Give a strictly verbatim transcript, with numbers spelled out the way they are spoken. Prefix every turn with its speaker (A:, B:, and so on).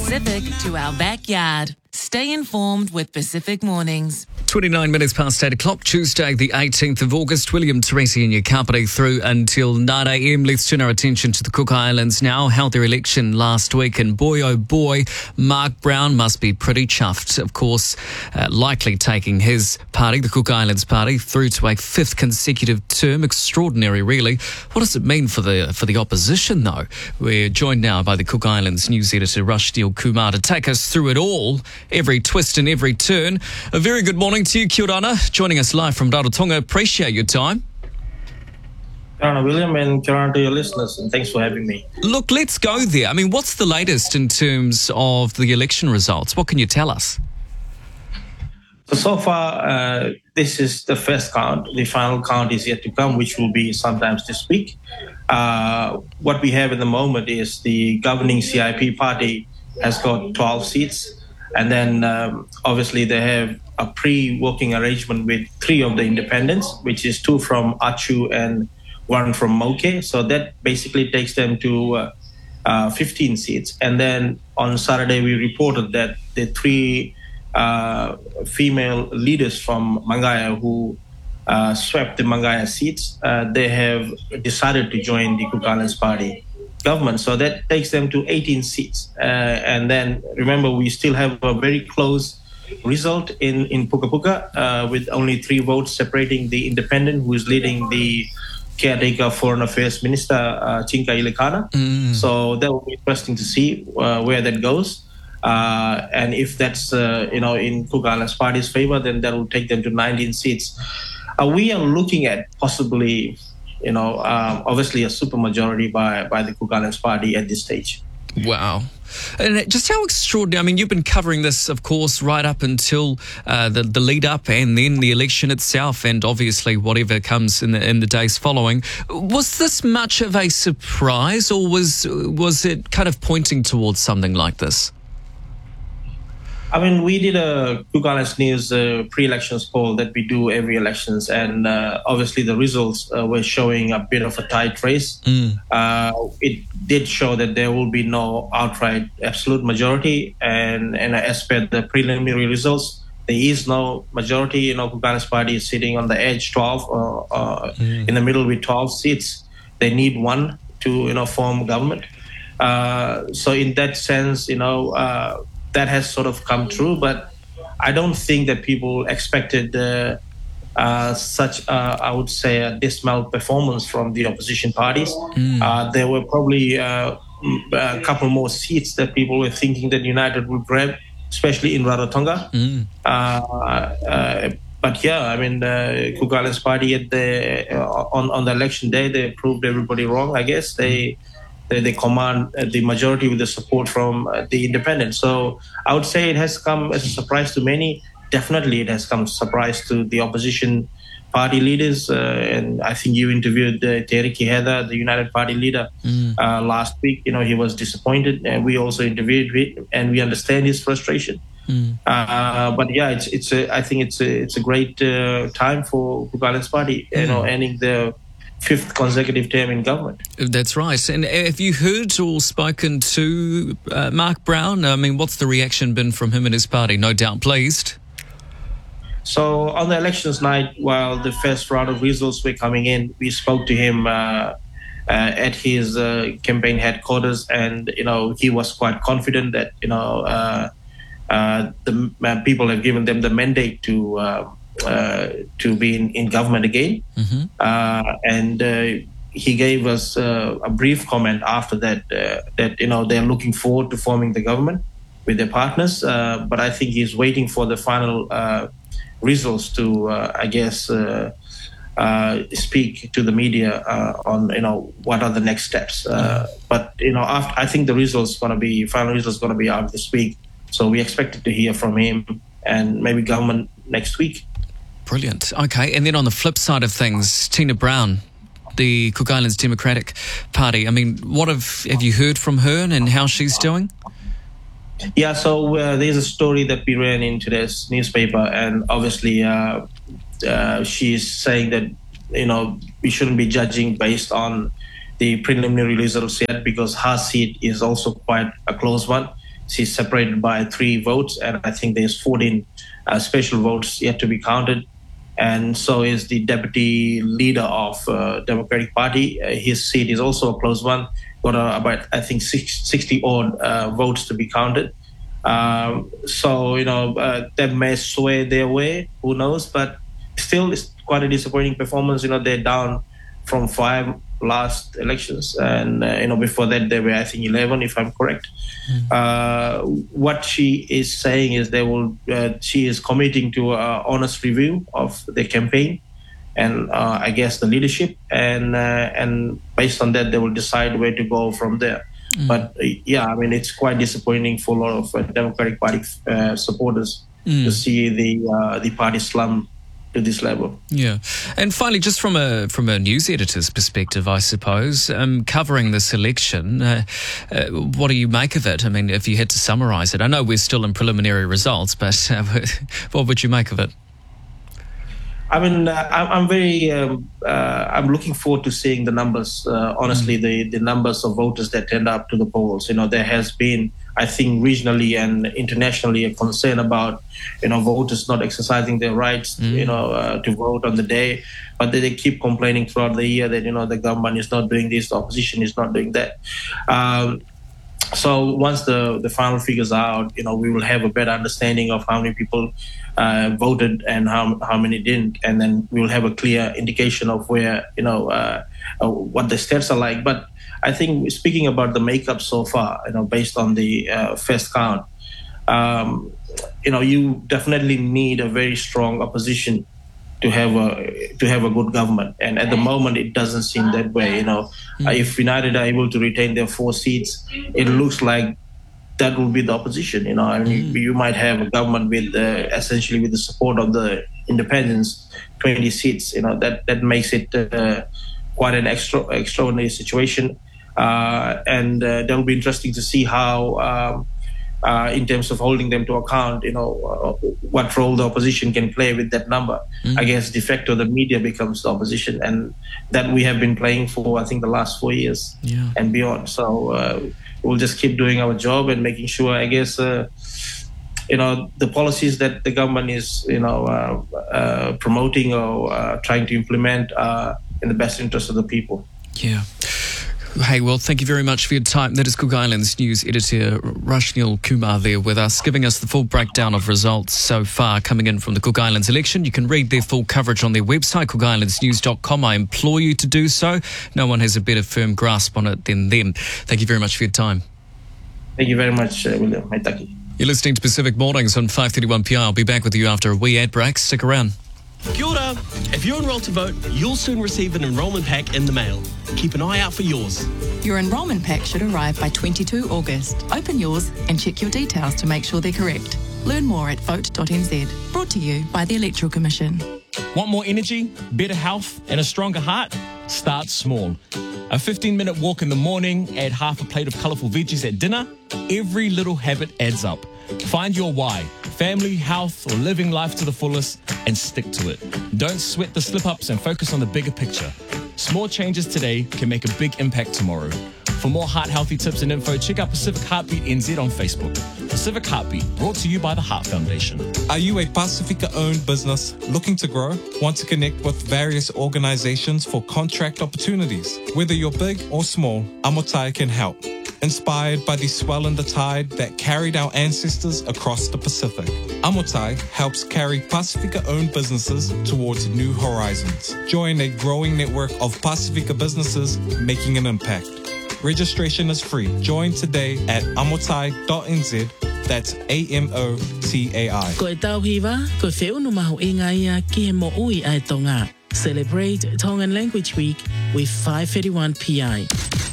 A: Pacific to our backyard. Stay informed with Pacific Mornings.
B: twenty-nine minutes past eight o'clock, Tuesday, the eighteenth of August. William Teresi in your company through until nine a.m. Let's turn our attention to the Cook Islands now. Held their election last week, and boy, oh boy, Mark Brown must be pretty chuffed. Of course, uh, likely taking his party, the Cook Islands Party, through to a fifth consecutive term. Extraordinary, really. What does it mean for the for the opposition, though? We're joined now by the Cook Islands news editor, Rushdie Kumar, to take us through it all, every twist and every turn. A very good morning to you, Kia ora, joining us live from Rarotonga. Appreciate your time.
C: Kia ora, William, and kia ora to your listeners, and thanks for having me.
B: Look, let's go there. I mean, what's the latest in terms of the election results? What can you tell us?
C: So, so far, uh, this is the first count. The final count is yet to come, which will be sometimes this week. Uh, what we have at the moment is the governing C I P party has got twelve seats. And then, um, obviously, they have a pre-working arrangement with three of the independents, which is two from Achu and one from Moke. So that basically takes them to uh, uh, fifteen seats. And then on Saturday, we reported that the three uh, female leaders from Mangaya who uh, swept the Mangaya seats, uh, they have decided to join the Cook Islands Party government. So that takes them to eighteen seats. Uh, and then remember, we still have a very close result in, in Puka Puka uh, with only three votes separating the independent who is leading the caretaker foreign affairs minister, uh, Chinka Ilekana. Mm. So that will be interesting to see uh, where that goes. Uh, and if that's, uh, you know, in Cook Islands Party's favor, then that will take them to nineteen seats. Uh, we are looking at possibly, you know, um, obviously a supermajority by, by the Cook Islands Party at this stage.
B: Wow. And just how extraordinary. I mean, you've been covering this, of course, right up until uh, the, the lead up and then the election itself, and obviously whatever comes in the in the days following. Was this much of a surprise, or was was it kind of pointing towards something like this?
C: I mean, we did a Cook Islands News uh, pre-elections poll that we do every elections, and uh, obviously the results uh, were showing a bit of a tight race. Mm. Uh, it did show that there will be no outright absolute majority, and, and as per the preliminary results, there is no majority. You know, Cook Islands Party is sitting on the edge, twelve, uh, uh, mm. in the middle with twelve seats. They need one to, you know, form government. Uh, so in that sense, you know, uh, that has sort of come true, but I don't think that people expected uh, uh, such, uh, I would say, a dismal performance from the opposition parties. Mm. Uh, there were probably uh, a couple more seats that people were thinking that United would grab, especially in Rarotonga. Mm. Uh, uh, but yeah, I mean, the Cook Islands Party at the uh, on on the election day, they proved everybody wrong. I guess they. They, they command the majority with the support from uh, the independents. So I would say it has come as a surprise to many. Definitely it has come as a surprise to the opposition party leaders. Uh, and I think you interviewed uh, Teriki Heather, the United Party leader, mm. uh, last week. You know, he was disappointed. And we also interviewed him, and we understand his frustration. Mm. Uh, but yeah, it's it's a, I think it's a, it's a great uh, time for Cook Islands Party, mm. you know, ending the fifth consecutive term in government.
B: That's right. And have you heard or spoken to uh, Mark Brown? I mean, what's the reaction been from him and his party? No doubt pleased.
C: So on the elections night, while the first round of results were coming in, we spoke to him uh, uh, at his uh, campaign headquarters, and, you know, he was quite confident that, you know, uh, uh, the uh, people have given them the mandate to uh, Uh, to be in, in government again. Mm-hmm. Uh, and uh, he gave us uh, a brief comment after that, uh, that, you know, they're looking forward to forming the government with their partners. Uh, but I think he's waiting for the final uh, results to, uh, I guess, uh, uh, speak to the media uh, on, you know, what are the next steps. Uh, mm-hmm. But, you know, after, I think the results going to be, final results going to be out this week. So we expected to hear from him and maybe government next week.
B: Brilliant. Okay, and then on the flip side of things, Tina Brown, the Cook Islands Democratic Party. I mean, what have have you heard from her and how she's doing?
C: Yeah, so uh, there's a story that we ran in today's newspaper, and obviously uh, uh, she's saying that, you know, we shouldn't be judging based on the preliminary results yet, because her seat is also quite a close one. she's separated by three votes, and I think there's fourteen uh, special votes yet to be counted. And so is the deputy leader of uh, Democratic Party. Uh, his seat is also a close one. Got uh, about, I think, sixty odd uh, votes to be counted. Um, so, you know, uh, that may sway their way, who knows? But still, it's quite a disappointing performance. You know, they're down from five last elections. And, uh, you know, before that, they were, I think, eleven, if I'm correct. Mm. Uh, what she is saying is they will, uh, she is committing to an honest review of the campaign and uh, I guess the leadership. And, uh, and based on that, they will decide where to go from there. Mm. But uh, yeah, I mean, it's quite disappointing for a lot of uh, Democratic Party uh, supporters mm. to see the uh, the party slump to this level.
B: Yeah, and finally, just from a from a news editor's perspective, I suppose, um, covering this election, uh, uh, what do you make of it? I mean, if you had to summarise it, I know we're still in preliminary results, but uh, what would you make of it?
C: I mean, uh, I'm very, um, uh, I'm looking forward to seeing the numbers, uh, honestly, mm. the, the numbers of voters that turned up to the polls. You know, there has been, I think, regionally and internationally a concern about, you know, voters not exercising their rights, mm. you know, uh, to vote on the day. But they, they keep complaining throughout the year that, you know, the government is not doing this, the opposition is not doing that. Um, So once the, the final figures are out, you know, we will have a better understanding of how many people uh, voted and how how many didn't, and then we will have a clear indication of where, you know, uh, uh, what the stats are like. But I think speaking about the makeup so far, you know, based on the uh, first count, um, you know, you definitely need a very strong opposition to have a to have a good government, and at the moment it doesn't seem that way. You know, mm. uh, if United are able to retain their four seats, it looks like that will be the opposition. You know, I mean, mm. you might have a government with uh, essentially with the support of the independents, twenty seats. You know, that that makes it uh, quite an extra extraordinary situation, uh, and uh, that will be interesting to see how. Um, Uh, in terms of holding them to account, you know, uh, what role the opposition can play with that number. Mm. I guess de facto the media becomes the opposition, and that we have been playing for, I think, the last four years yeah. and beyond. So uh, we'll just keep doing our job and making sure, I guess, uh, you know, the policies that the government is, you know, uh, uh, promoting or uh, trying to implement are in the best interest of the people.
B: Yeah. Hey, well, thank you very much for your time. That is Cook Islands news editor Rashnil Kumar there with us, giving us the full breakdown of results so far coming in from the Cook Islands election. You can read their full coverage on their website, cook islands news dot com. I implore you to do so. No one has a better firm grasp on it than them. Thank you very much for your time.
C: Thank you very much, uh, William. Maitaki.
B: You're listening to Pacific Mornings on five thirty-one P R. I'll be back with you after a wee ad break. Stick around.
D: Kia ora. If you're enrolled to vote, you'll soon receive an enrolment pack in the mail. Keep an eye out for yours.
E: Your enrolment pack should arrive by the twenty-second of August. Open yours and check your details to make sure they're correct. Learn more at vote dot n z. Brought to you by the Electoral Commission.
F: Want more energy, better health and a stronger heart? Start small. A fifteen minute walk in the morning, add half a plate of colourful veggies at dinner. Every little habit adds up. Find your why, family, health or living life to the fullest, and stick to it. Don't sweat the slip-ups and focus on the bigger picture. Small changes today can make a big impact tomorrow. For more heart-healthy tips and info, check out Pacific Heartbeat N Z on Facebook. Pacific Heartbeat, brought to you by the Heart Foundation.
G: Are you a Pacifica-owned business looking to grow? Want to connect with various organizations for contract opportunities? Whether you're big or small, Amotai can help. Inspired by the swell in the tide that carried our ancestors across the Pacific, Amotai helps carry Pacifica-owned businesses towards new horizons. Join a growing network of Pacifica businesses making an impact. Registration is free. Join today at amotai dot n z. That's A M O T A I.
H: Ko e tau hiwa, ko e whiu no maho inga ia ki he mo ui ai tonga. Celebrate Tongan Language Week with five thirty-one P I.